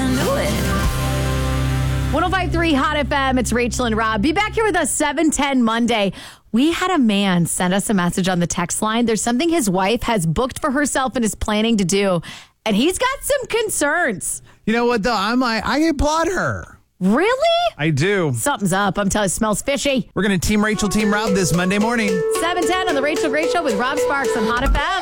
knew it. 105.3 Hot FM. It's Rachel and Rob. Be back here with us 7:10 Monday. We had a man send us a message on the text line. There's something his wife has booked for herself and is planning to do, and he's got some concerns. You know what, though? I applaud her. Really? I do. Something's up. I'm telling you, it smells fishy. We're going to Team Rachel, Team Rob this Monday morning. 7:10 on the Rachel Gray Show with Rob Sparks on Hot FM.